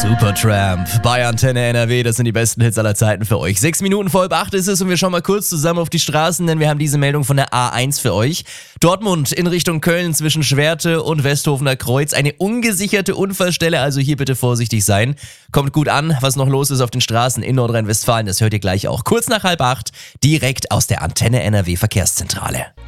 Supertramp bei Antenne NRW, das sind die besten Hits aller Zeiten für euch. 6 Minuten vor 7:30 ist es und wir schauen mal kurz zusammen auf die Straßen, denn wir haben diese Meldung von der A1 für euch. Dortmund in Richtung Köln zwischen Schwerte und Westhofener Kreuz. Eine ungesicherte Unfallstelle, also hier bitte vorsichtig sein. Kommt gut an, was noch los ist auf den Straßen in Nordrhein-Westfalen, das hört ihr gleich auch. Kurz nach 7:30, direkt aus der Antenne NRW Verkehrszentrale.